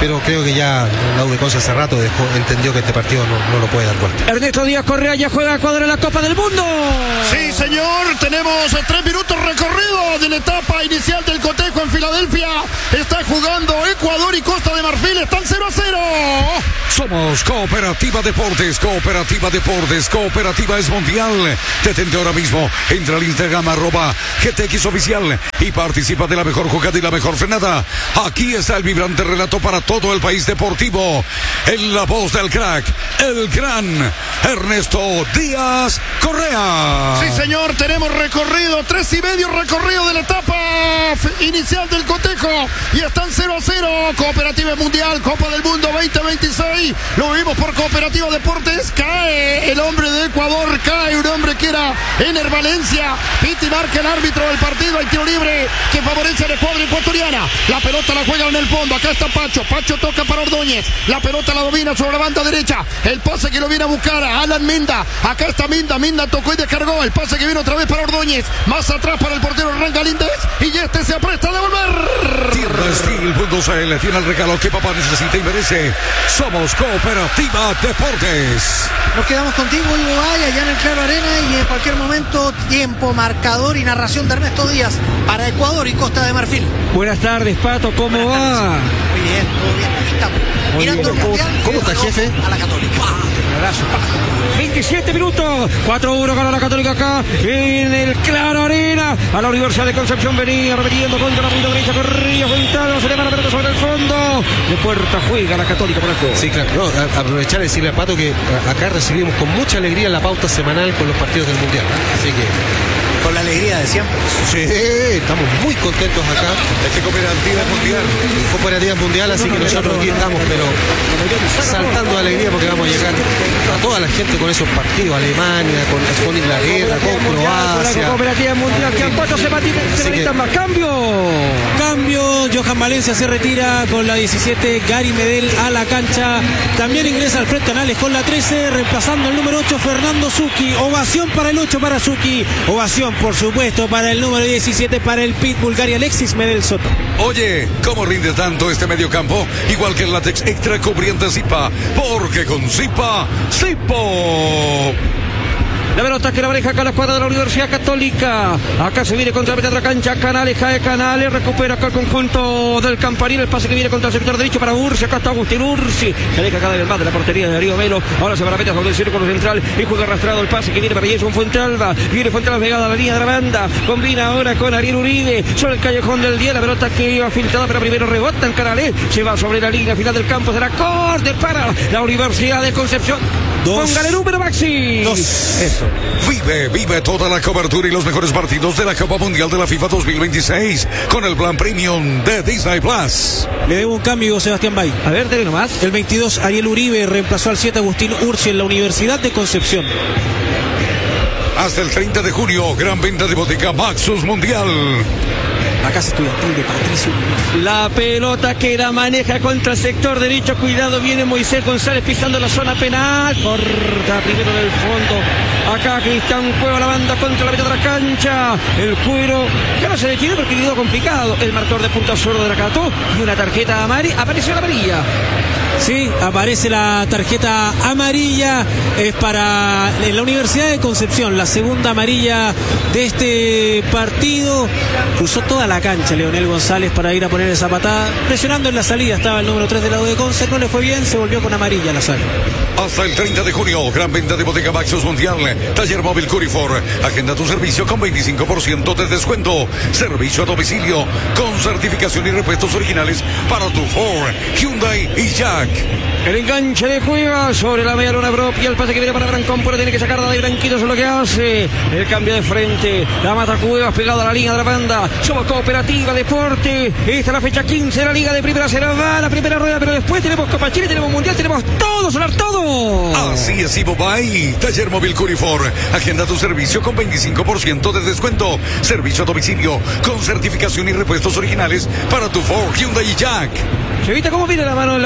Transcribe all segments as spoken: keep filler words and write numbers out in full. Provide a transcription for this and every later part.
pero creo que ya la U de Conce hace rato dejó, entendió que este partido no, no lo puede dar vuelta. Ernesto Díaz Correa ya juega a cuadra en la Copa del Mundo. Sí, señor, tenemos tres minutos recorridos de la etapa inicial del cotejo en Filadelfia. Está jugando Ecuador y Costa de Marfil, están cero a cero. Somos Cooperativa Deportes, Cooperativa Deportes, Cooperativa es mundial. Detente ahora mismo, entra al Instagram arroba G T X oficial y participa de la mejor jugada y la mejor frenada. Aquí está el vibrante relato para todo el país deportivo. En la voz del crack, el gran Ernesto Díaz Correa. Sí, señor, tenemos recorrido, tres y medio recorrido de la etapa inicial del cotejo y están cero a cero. Cooperativa Mundial, Copa del Mundo veinte veintiséis. Lo vimos por Cooperativa Deportes. Cae el hombre de Ecuador, cae un hombre que era Ener Valencia. Piti marca el árbitro del partido. Hay tiro libre que favorece a la escuadra ecuatoriana. La pelota la juega en el fondo. Acá está Pacho. Pacho toca para Ordóñez. La pelota la domina sobre la banda derecha. El pase que lo viene a buscar a Alan Minda. Acá está Minda. Minda tocó y descargó. El pase que viene otra vez para Ordóñez. Más atrás para el portero Hernán Galíndez. Y este se apresta a devolver. Tienda Steel punto C L tiene el regalo que papá necesita y merece. Somos Cooperativa Deportes. Nos quedamos contigo, Ivo Valle, allá en el Claro Arena, y en cualquier momento tiempo, marcador y narración de Ernesto Díaz para Ecuador y Costa de Marfil. Buenas tardes, Pato, ¿cómo Buenas va? tardes. Muy bien, todo bien, aquí estamos. Mirando el mundial. ¿Cómo está, jefe? A la Católica. Un abrazo. veintisiete minutos, cuatro a uno gana la Católica acá en el Claro Arena. A la Universidad de Concepción venía repitiendo contra la punta derecha, corría Fuental, se le va la pelota sobre el fondo. De puerta juega la Católica por el juego. Sí, claro. No, a, aprovechar y decirle a Pato que a, acá recibimos con mucha alegría la pauta semanal con los partidos del Mundial. Así que... Con la alegría de siempre. Sí, estamos muy contentos acá. Este Cooperativa Mundial. Cooperativa Mundial, así que nosotros aquí estamos, pero saltando de alegría porque vamos a llegar a toda la gente con esos partidos. Alemania, con, con Inglaterra, con Croacia. La Cooperativa Mundial, que a cuatro semanitas más. Cambio. Cambio, Johan Valencia se retira con la diecisiete, Gary Medel a la cancha. También ingresa Alfred Canales con la trece, reemplazando el número ocho, Fernando Zucchi. Ovación para el ocho, para Zucchi. Ovación, por supuesto, para el número diecisiete, para el Pitbull, Gary Alexis Medel Soto. Oye, ¿cómo rinde tanto este mediocampo? Igual que el látex extra cubriente Zipa, porque con Zipa, Zipo. La pelota que la maneja acá la escuadra de la Universidad Católica. Acá se viene contra la otra cancha. Canales, cae Canales. Recupera acá el conjunto del Campanil. El pase que viene contra el sector derecho para Ursi. Acá está Agustín Ursi. Se deja cada vez más de la portería de Darío Melo. Ahora se va a meter sobre el círculo central. Y juega arrastrado el pase que viene para Jason Fuentealba. Viene Fuentealba pegada a la línea de la banda. Combina ahora con Ariel Uribe. Sobre el callejón del día. La pelota que iba filtrada, pero primero rebota en Canales. Se va sobre la línea final del campo. Será corte para la Universidad de Concepción. Dos. Póngale número, Maxi. Dos. Eso. Vive, vive toda la cobertura y los mejores partidos de la Copa Mundial de la FIFA dos mil veintiséis con el plan premium de Disney Plus. Le debo un cambio, Sebastián Bay. A ver, dale nomás. El veintidós, Ariel Uribe reemplazó al siete, Agustín Ursi, en la Universidad de Concepción. Hasta el treinta de junio, gran venta de botica Maxus Mundial. La casa estudiantil de Patricio. La pelota que la maneja contra el sector derecho. Cuidado, viene Moisés González pisando la zona penal. Corta primero del fondo. Acá Cristian Cueva, la banda contra la mitad de la cancha. El cuero que no se detiene porque quedó complicado. El marcador de punta sordo de la Cató. Y una tarjeta amarilla. Apareció la amarilla. Sí, aparece la tarjeta amarilla, es para la Universidad de Concepción, la segunda amarilla de este partido. Cruzó toda la cancha Leonel González para ir a poner esa patada, presionando en la salida, estaba el número tres del lado de Conce, no le fue bien, se volvió con amarilla a la sala. Hasta el treinta de junio, gran venta de botica Maxus Mundial, taller móvil Curifor, agenda tu servicio con veinticinco por ciento de descuento, servicio a domicilio, con certificación y repuestos originales para tu Ford, Hyundai y Jack. El enganche de Cueva sobre la media luna propia. El pase que viene para Brancón, pero tiene que sacar de Branquito. Eso es lo que hace. El cambio de frente. La mata Cuevas pegado a la línea de la banda. Somos Cooperativa Deporte. Esta es la fecha quince de la Liga de Primera. Se nos va la primera rueda, pero después tenemos Copa Chile, tenemos Mundial, tenemos todo, sonar todo. Así es, Ivo Bay. Taller móvil Curifor. Agenda tu servicio con veinticinco por ciento de descuento. Servicio a domicilio con certificación y repuestos originales para tu Ford, Hyundai y Jack. Chevita, ¿cómo viene la mano en la Copa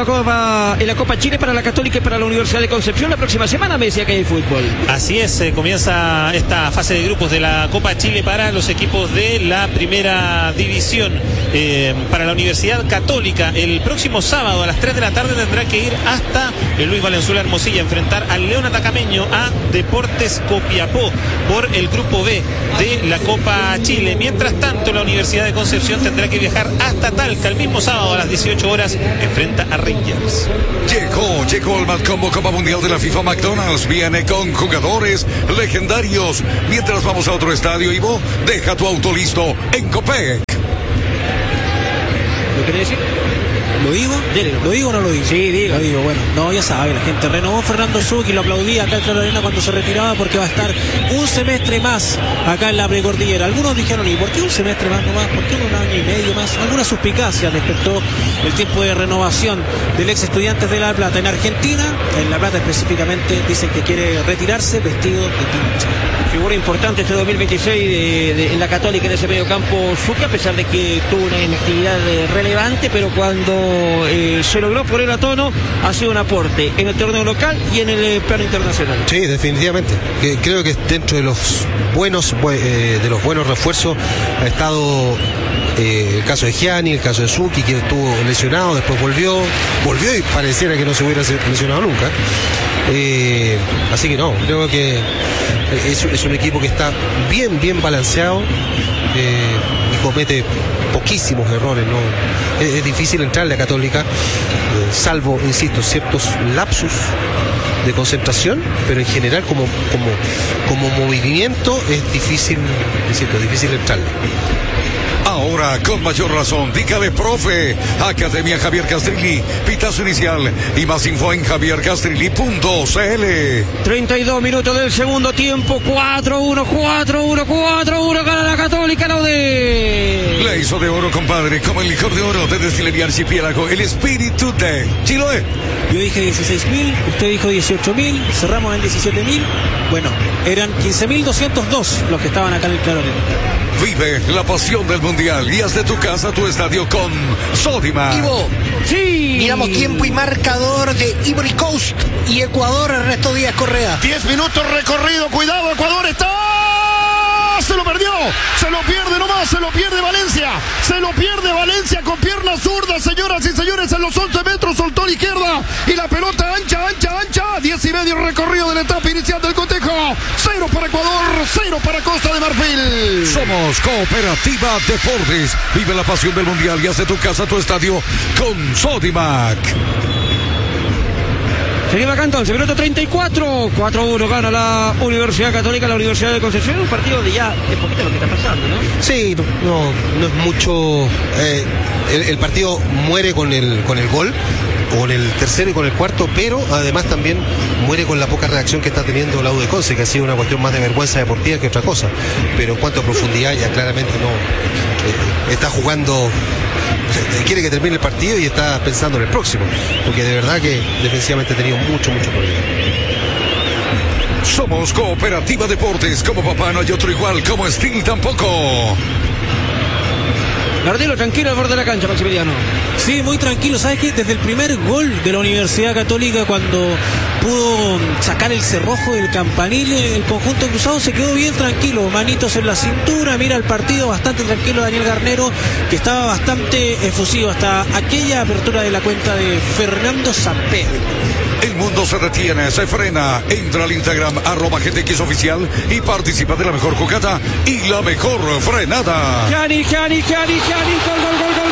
la, en la Copa Chile para la Católica y para la Universidad de Concepción. La próxima semana me decía que hay fútbol. Así es, eh, comienza esta fase de grupos de la Copa Chile para los equipos de la primera división. Eh, para la Universidad Católica, el próximo sábado a las tres de la tarde tendrá que ir hasta el Luis Valenzuela Hermosilla a enfrentar al León Atacameño a Deportes Copiapó por el grupo B de la Copa Chile. Mientras tanto, la Universidad de Concepción tendrá que viajar hasta Talca el mismo sábado a las dieciocho horas, enfrenta a Rangers. Llegó, llegó el Matcombo Copa Mundial de la FIFA McDonald's. Viene con jugadores legendarios. Mientras vamos a otro estadio, Ivo, deja tu auto listo en Copec. ¿Lo quiere decir? ¿Lo digo? Dele, ¿Lo digo o no lo digo? Sí, diga. Lo digo, bueno, no, ya sabe, la gente renovó Fernando Zucchi, lo aplaudía acá en Claro Arena cuando se retiraba porque va a estar un semestre más acá en la precordillera. Algunos dijeron, ¿y por qué un semestre más nomás? ¿Por qué un año y medio más? Alguna suspicacia respecto el tiempo de renovación del ex Estudiantes de La Plata. En Argentina, en La Plata específicamente, dicen que quiere retirarse vestido de pincha. Figura importante este dos mil veintiséis de, de, en la Católica en ese medio campo Zucchi, a pesar de que tuvo una inactividad eh, relevante, pero cuando eh, se logró poner a tono, ha sido un aporte en el torneo local y en el eh, plano internacional. Sí, definitivamente. Que, creo que dentro de los buenos eh, de los buenos refuerzos ha estado eh, el caso de Gianni, el caso de Zucchi, que estuvo lesionado, después volvió, volvió y pareciera que no se hubiera lesionado nunca. Eh, así que no, creo que es, es un equipo que está bien, bien balanceado eh, y comete poquísimos errores, ¿no? Es, es difícil entrarle a Católica, eh, salvo, insisto, ciertos lapsus de concentración, pero en general como, como, como movimiento es difícil, insisto, es difícil entrarle. Ahora, con mayor razón, dígale, profe. Academia Javier Castrilli, pitazo inicial y más info en javier castrilli punto c l. treinta y dos minutos del segundo tiempo, cuatro uno, cuatro uno, cuatro uno, gana la Católica, la U D. Le hizo de oro, compadre, como el licor de oro de Destilería Archipiélago, el espíritu de Chiloé. Yo dije dieciséis mil, usted dijo dieciocho mil, cerramos en diecisiete mil. Bueno, eran quince mil doscientos dos los que estaban acá en el Claro Arena. Vive la pasión del Mundial y haz de tu casa tu estadio con Sodimac. Ivo, Sí. miramos tiempo y marcador de Ivory Coast y Ecuador, Ernesto Díaz Correa. diez minutos recorrido, cuidado, Ecuador está... Se lo perdió, se lo pierde nomás, se lo pierde Valencia, se lo pierde Valencia con piernas zurdas, señoras y señores, en los once metros, soltó a la izquierda y la pelota ancha, ancha, ancha, diez y medio recorrido de la etapa inicial del cotejo, cero para Ecuador, cero para Costa de Marfil. Somos Cooperativa Deportes. Vive la pasión del Mundial y haz de tu casa tu estadio con Sodimac. Seguimos acá entonces, minuto treinta y cuatro, cuatro uno gana la Universidad Católica, la Universidad de Concepción, un partido de ya es poquito lo que está pasando, ¿no? Sí, no, no es mucho. Eh, el, el partido muere con el, con el gol, con el tercero y con el cuarto, pero además también muere con la poca reacción que está teniendo la U de Conce, que ha sido una cuestión más de vergüenza deportiva que otra cosa. Pero en cuanto a profundidad, ya claramente no. Eh, está jugando. Quiere que termine el partido y está pensando en el próximo, porque de verdad que defensivamente ha tenido mucho, mucho problema. Somos Cooperativa Deportes. Como papá no hay otro igual, como Steel tampoco. Gardelo tranquilo al borde de la cancha, Maximiliano. Sí, muy tranquilo. ¿Sabes qué? Desde el primer gol de la Universidad Católica, cuando pudo sacar el cerrojo del campanil, el conjunto cruzado se quedó bien tranquilo. Manitos en la cintura, mira el partido bastante tranquilo. Daniel Garnero, que estaba bastante efusivo hasta aquella apertura de la cuenta de Fernando Sampedri. El mundo se detiene, se frena. Entra al Instagram, arroba G T X oficial y participa de la mejor jugada y la mejor frenada. Gianni, Gianni, Gianni, Gianni, gol, gol, gol, gol.